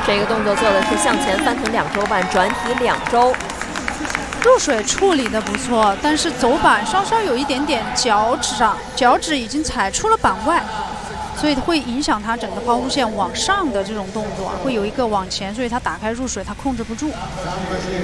这个动作做的是向前翻腾2周半，转体2周。 入水处理的不错，但是走板稍稍有一点点脚趾已经踩出了板外，所以会影响他整个抛物线往上的这种动作，会有一个往前，所以他打开入水他控制不住。